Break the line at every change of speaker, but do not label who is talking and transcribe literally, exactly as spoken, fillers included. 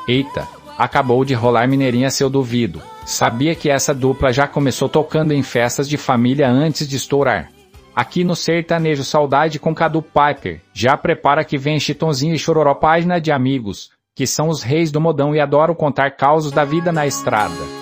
Eita, acabou de rolar Mineirinha seu duvido. Sabia que essa dupla já começou tocando em festas de família antes de estourar. Aqui no Sertanejo Saudade com Cadu Piper, já prepara que vem Chitãozinho e Chororó página de amigos, que são os reis do modão e adoram contar causos da vida na estrada.